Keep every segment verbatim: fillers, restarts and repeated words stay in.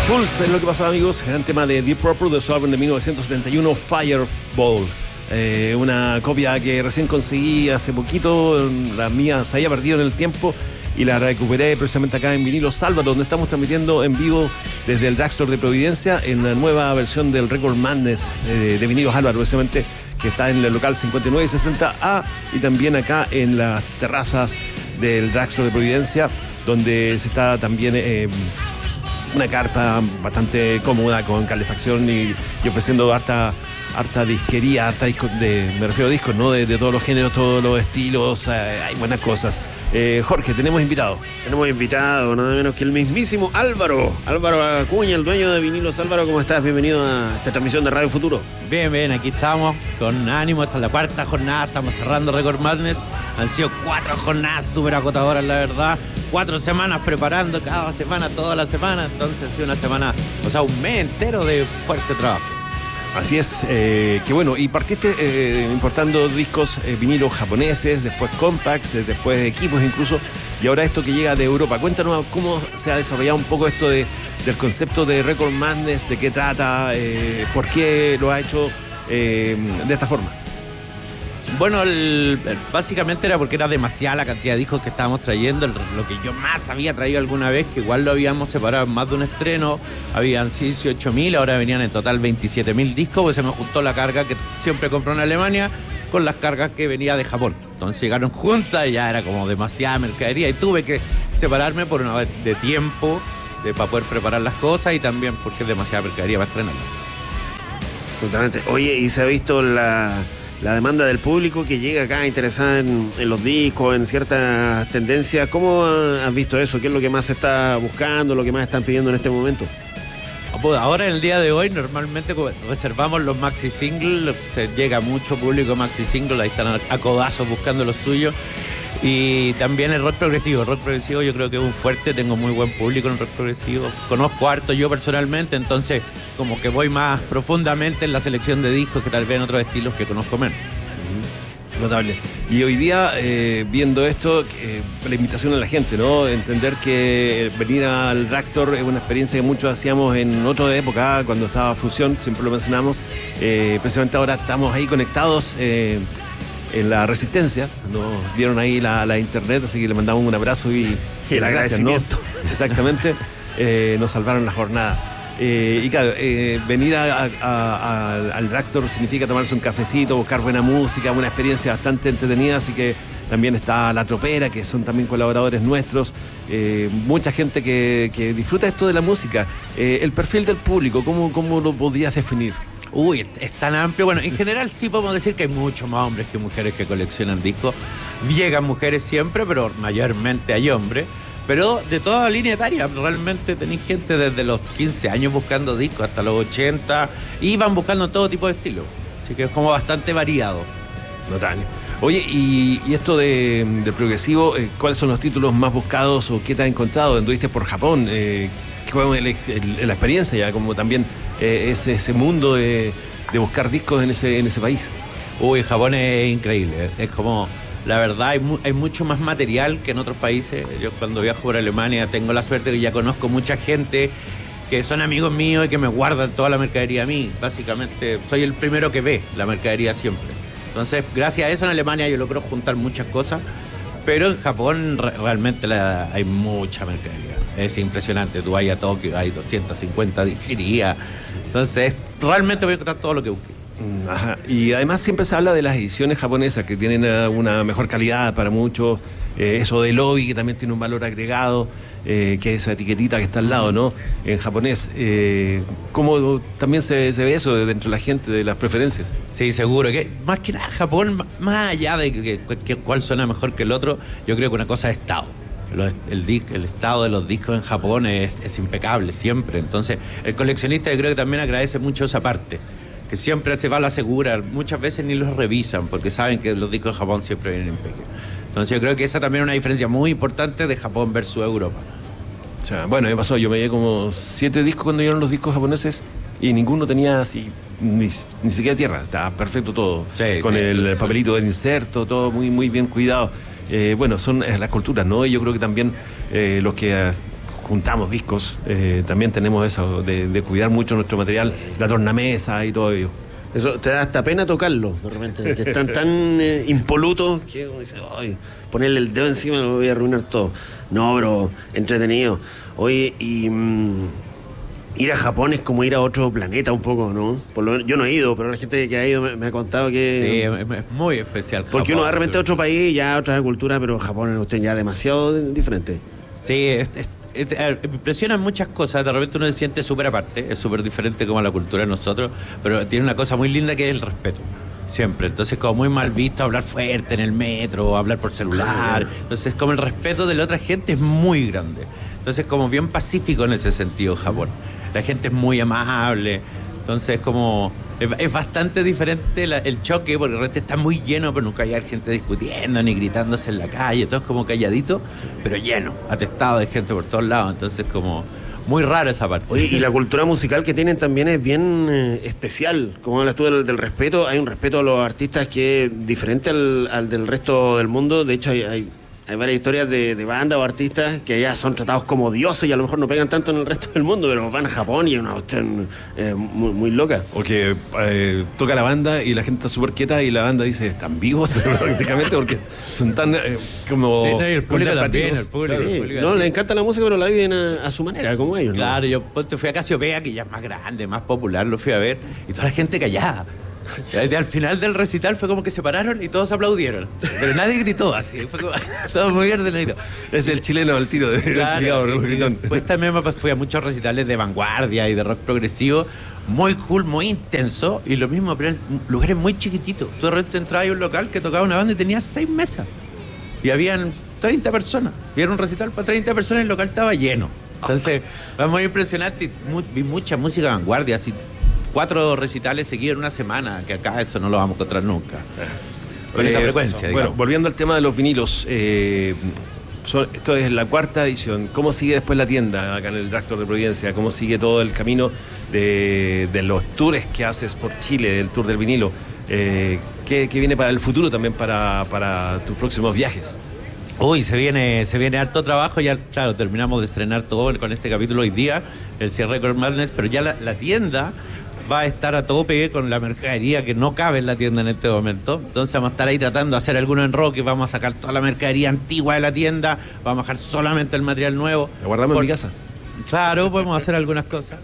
Fools es lo que pasaba, amigos. Gran tema de Deep Purple de su álbum de mil novecientos setenta y uno, Fireball. Eh, una copia que recién conseguí hace poquito. La mía se había perdido en el tiempo y la recuperé precisamente acá en Vinilos Álvaro, donde estamos transmitiendo en vivo desde el Drugstore de Providencia en la nueva versión del Record Madness eh, de Vinilos Álvaro, precisamente, que está en el local cincuenta y nueve sesenta A y también acá en las terrazas del Drugstore de Providencia, donde se está también eh, una carpa bastante cómoda con calefacción y, y ofreciendo harta, harta disquería, harta disco de, me refiero a discos, ¿no? De, de todos los géneros, todos los estilos, eh, hay buenas cosas. Eh, Jorge, tenemos invitado. Tenemos invitado, nada menos que el mismísimo Álvaro. Álvaro Acuña, el dueño de Vinilos. Álvaro, ¿cómo estás? Bienvenido a esta transmisión de Radio Futuro. Bien, bien, aquí estamos con ánimo. Esta es la cuarta jornada, estamos cerrando Record Madness. Han sido cuatro jornadas súper agotadoras, la verdad. Cuatro semanas preparando cada semana, toda la semana. Entonces ha sido una semana, o sea, un mes entero de fuerte trabajo. Así es, eh, que bueno, y partiste eh, importando discos eh, vinilos japoneses, después compacts, eh, después equipos incluso, y ahora esto que llega de Europa. Cuéntanos cómo se ha desarrollado un poco esto de, del concepto de Record Madness, de qué trata, eh, por qué lo ha hecho eh, de esta forma. Bueno, el, básicamente era porque era demasiada la cantidad de discos que estábamos trayendo, el, lo que yo más había traído alguna vez, que igual lo habíamos separado en más de un estreno, habían dieciocho mil, ahora venían en total veintisiete mil discos, pues se me juntó la carga que siempre compró en Alemania con las cargas que venía de Japón. Entonces llegaron juntas y ya era como demasiada mercadería y tuve que separarme por una vez de tiempo de, para poder preparar las cosas y también porque es demasiada mercadería para estrenarla. Totalmente. Oye, ¿y se ha visto la... la demanda del público que llega acá interesada en, en los discos, en ciertas tendencias? ¿Cómo has visto eso? ¿Qué es lo que más se está buscando, lo que más están pidiendo en este momento? Ahora, en el día de hoy, normalmente reservamos los maxi singles, se llega mucho público maxi single, ahí están a codazos buscando los suyos. Y también el rock progresivo. El rock progresivo yo creo que es un fuerte, tengo muy buen público en el rock progresivo. Conozco harto yo personalmente, entonces como que voy más profundamente en la selección de discos que tal vez en otros estilos que conozco menos. Notable. Y hoy día, eh, viendo esto, eh, la invitación a la gente, ¿no? Entender que venir al Drugstore es una experiencia que muchos hacíamos en otra época, cuando estaba Fusión, siempre lo mencionamos. Eh, precisamente ahora estamos ahí conectados eh, en la Resistencia, nos dieron ahí la, la internet, así que le mandamos un abrazo y, y el agradecimiento. ¿No? Exactamente, eh, nos salvaron la jornada. Eh, y claro, eh, venir a, a, a, al Drugstore significa tomarse un cafecito, buscar buena música, una experiencia bastante entretenida, así que también está La Tropera, que son también colaboradores nuestros, eh, mucha gente que, que disfruta esto de la música. Eh, el perfil del público, ¿cómo, cómo lo podrías definir? Uy, es tan amplio. Bueno, en general sí podemos decir que hay muchos más hombres que mujeres que coleccionan discos. Llegan mujeres siempre, pero mayormente hay hombres. Pero de toda línea etaria, realmente tenéis gente desde los quince años buscando discos hasta los ochenta y van buscando todo tipo de estilos. Así que es como bastante variado. Notable. Oye, y, y esto de, de progresivo, eh, ¿cuáles son los títulos más buscados o qué te has encontrado? Anduviste por Japón, eh, ¿qué fue el, el, el, la experiencia ya? Como también eh, ese, ese mundo de, de buscar discos en ese, en ese país. Uy, Japón es increíble, es como... La verdad, hay, mu- hay mucho más material que en otros países. Yo cuando viajo por Alemania tengo la suerte de que ya conozco mucha gente que son amigos míos y que me guardan toda la mercadería a mí. Básicamente, soy el primero que ve la mercadería siempre. Entonces, gracias a eso en Alemania yo logro juntar muchas cosas, pero en Japón re- realmente la, hay mucha mercadería. Es impresionante. Tú vas a Tokio, hay doscientas cincuenta disquerías. Entonces, realmente voy a encontrar todo lo que busque. Ajá. Y además siempre se habla de las ediciones japonesas que tienen uh, una mejor calidad para muchos, eh, eso de lobby que también tiene un valor agregado, eh, que es esa etiquetita que está al lado, ¿no? En japonés, eh, ¿cómo también se, se ve eso dentro de la gente, de las preferencias? Sí, seguro, que más que nada Japón, más allá de que, que cuál suena mejor que el otro, yo creo que una cosa es estado. Los, el, disc, el estado de los discos en Japón es, es impecable siempre, entonces el coleccionista yo creo que también agradece mucho esa parte, que siempre se va a la segura, muchas veces ni los revisan porque saben que los discos de Japón siempre vienen en pequeño. Entonces yo creo que esa también es una diferencia muy importante de Japón versus Europa. O sea, bueno, me pasó, yo me llevé como siete discos cuando llegaron los discos japoneses y ninguno tenía así, ni, ni siquiera tierra, estaba perfecto todo, sí, con sí, el sí, papelito sí. de inserto, todo muy, muy bien cuidado. Eh, bueno, son eh, las culturas, ¿no? Y yo creo que también eh, los que juntamos discos, eh, también tenemos eso de, de cuidar mucho nuestro material, la tornamesa y todo ello. Eso te da hasta pena tocarlo, de repente, que están tan eh, impolutos que uno dice, ay, ponerle el dedo encima lo voy a arruinar todo. No, bro, entretenido. Oye, y mmm, ir a Japón es como ir a otro planeta un poco, ¿no? Por lo menos, yo no he ido, pero la gente que ha ido me, me ha contado que... Sí, es, es muy especial Japón. Porque uno va de repente a otro país, ya a otra cultura, pero Japón es usted ya demasiado diferente. Sí, es, es, es, es, me impresionan muchas cosas. De repente uno se siente súper aparte, es súper diferente como la cultura de nosotros, pero tiene una cosa muy linda que es el respeto. Siempre. Entonces, como muy mal visto hablar fuerte en el metro, hablar por celular. Entonces, como el respeto de la otra gente es muy grande. Entonces, como bien pacífico en ese sentido, Japón. La gente es muy amable. Entonces, como... Es, es bastante diferente la, el choque, porque el resto está muy lleno, pero nunca hay gente discutiendo ni gritándose en la calle. Todo es como calladito, pero lleno, atestado de gente por todos lados. Entonces, como muy raro esa parte. Oye, y la cultura musical que tienen también es bien eh, especial. Como hablas tú del, del respeto, hay un respeto a los artistas que es diferente al, al del resto del mundo. De hecho, hay... hay... Hay varias historias de, de bandas o artistas que allá son tratados como dioses y a lo mejor no pegan tanto en el resto del mundo, pero van a Japón y es una cuestión eh, muy, muy loca. O que eh, toca la banda y la gente está súper quieta y la banda dice, ¿están vivos? Prácticamente porque son tan eh, como... Sí, no, y el público también, el público, sí, el público no, así. les encanta la música, pero la viven a, a su manera, como ellos, ¿no? Claro, yo ponte, fui a Casiopea, que ya es más grande, más popular, lo fui a ver, y toda la gente callada. Y al final del recital fue como que se pararon y todos aplaudieron, pero nadie gritó así, fue como todo muy ordenadito. Es el chileno al tiro de Claro, pues también me fui a muchos recitales de vanguardia y de rock progresivo, muy cool, muy intenso, y lo mismo, pero en lugares muy chiquititos. Tú de repente entrabas a un local que tocaba una banda y tenía seis mesas y habían treinta personas, y era un recital para treinta personas y el local estaba lleno. Entonces fue muy impresionante, vi mucha música de vanguardia, así cuatro recitales seguidos en una semana, que acá eso no lo vamos a encontrar nunca. Con eh, esa frecuencia, Bueno, digamos. Volviendo al tema de los vinilos, eh, son, esto es la cuarta edición. ¿Cómo sigue después la tienda acá en el Drugstore de Providencia? ¿Cómo sigue todo el camino de, de los tours que haces por Chile, del tour del vinilo? Eh, ¿qué, ¿Qué viene para el futuro también para, para tus próximos viajes? Uy, se viene, se viene harto trabajo, ya claro, terminamos de estrenar todo con este capítulo hoy día, el cierre de Record Madness, pero ya la, la tienda va a estar a tope con la mercadería que no cabe en la tienda en este momento. Entonces vamos a estar ahí tratando de hacer algunos enroques, vamos a sacar toda la mercadería antigua de la tienda, vamos a dejar solamente el material nuevo. ¿Lo guardamos Por... en mi casa? Claro, podemos hacer algunas cosas.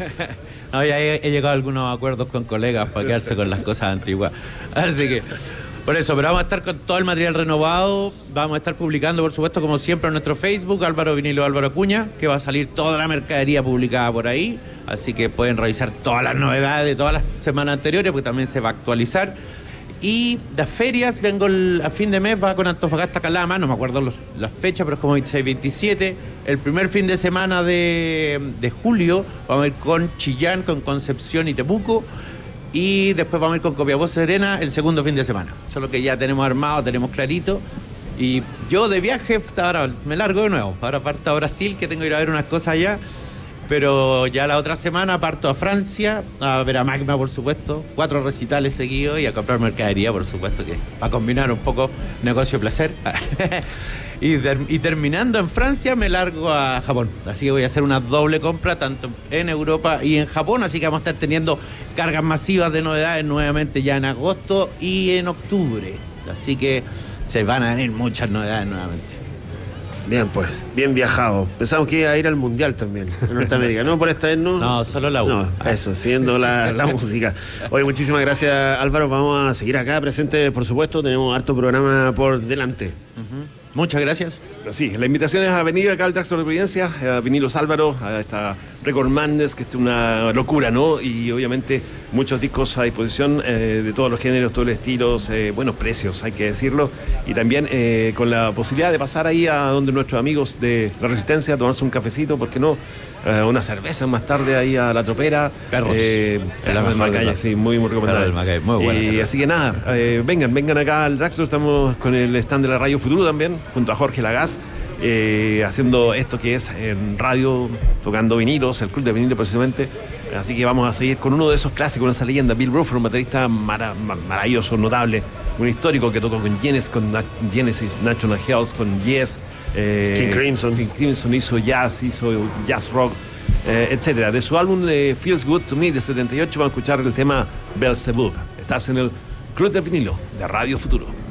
No, ya he, he llegado a algunos acuerdos con colegas para quedarse con las cosas antiguas. Así que... Por eso, pero vamos a estar con todo el material renovado, vamos a estar publicando, por supuesto, como siempre, en nuestro Facebook, Álvaro Vinilo Álvaro Acuña, que va a salir toda la mercadería publicada por ahí, así que pueden revisar todas las novedades de todas las semanas anteriores, porque también se va a actualizar. Y las ferias, vengo el, a fin de mes, va con Antofagasta Calama, no me acuerdo los, las fechas, pero es como veintiséis, veintisiete. El primer fin de semana de, de julio vamos a ir con Chillán, con Concepción y Temuco. Y después vamos a ir con Copiapó Serena el segundo fin de semana. Eso es lo que ya tenemos armado, tenemos clarito. Y yo de viaje, ahora me largo de nuevo. Ahora parto a Brasil, que tengo que ir a ver unas cosas allá. Pero ya la otra semana parto a Francia, a ver a Magma, por supuesto. Cuatro recitales seguidos y a comprar mercadería, por supuesto, que para combinar un poco negocio-placer. y, ter y terminando en Francia, me largo a Japón. Así que voy a hacer una doble compra, tanto en Europa y en Japón. Así que vamos a estar teniendo cargas masivas de novedades nuevamente ya en agosto y en octubre. Así que se van a venir muchas novedades nuevamente. Bien, pues, bien viajado. Pensamos que iba a ir al Mundial también, en Norteamérica. No, por esta vez no. No, solo la U. No, eso, siguiendo la, la música. Oye, muchísimas gracias, Álvaro. Vamos a seguir acá presente, por supuesto. Tenemos harto programa por delante. Uh-huh. Muchas gracias. Sí, la invitación es a venir acá al Drugstore de Providencia, a Vinilos Álvaro, a esta Record Madness, que es una locura, ¿no? Y obviamente muchos discos a disposición eh, de todos los géneros, todos los estilos, eh, buenos precios, hay que decirlo. Y también eh, con la posibilidad de pasar ahí a donde nuestros amigos de La Resistencia, tomarse un cafecito, ¿por qué no? Eh, una cerveza más tarde ahí a La Tropera. Perros. Eh, en la misma calle, sí, muy, muy recomendable. Muy buena. Y así que nada, eh, vengan, vengan acá al Drugstore, estamos con el stand de la Radio Futuro también, junto a Jorge Lagaz, eh, haciendo esto que es en radio, tocando vinilos, el club de vinilo precisamente. Así que vamos a seguir con uno de esos clásicos, esa leyenda, Bill Bruford, un baterista mara, maravilloso, notable, un histórico que tocó con Genesis, con Na- Genesis, National Health, con Yes, eh, King Crimson. King Crimson hizo jazz, hizo jazz rock, eh, etcétera. De su álbum eh, Feels Good to Me de setenta y ocho van a escuchar el tema Beelzebub. Estás en el Club del Vinilo de Radio Futuro.